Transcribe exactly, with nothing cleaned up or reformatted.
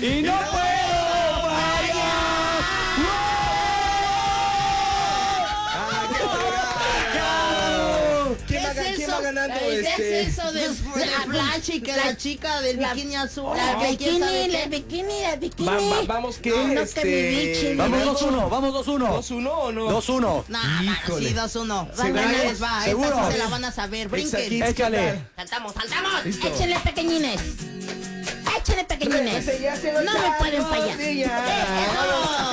Y no puedo fallar. ¿Quién va, ¿quién va ganando? ¿Qué este? es eso de la plancha y que la chica del bikini azul? La que quién sabe bikini, qué? la bikini, la bikini. Va- va- vamos, ¿qué? No, no, este... que mi bichi, Vamos mi dos uno, vamos dos uno. ¿dos uno o no? dos uno. No, no, Híjole. sí, dos uno. ¿Seguro? Van a les va, ¿Seguro? esta sí se la van a saber. Brinquen. Exacto. Échale. Saltamos, saltamos. Listo. Échenle pequeñines. Échenle pequeñines. Ese ya se lo No me echamos, pueden fallar. sí, ya. Eso.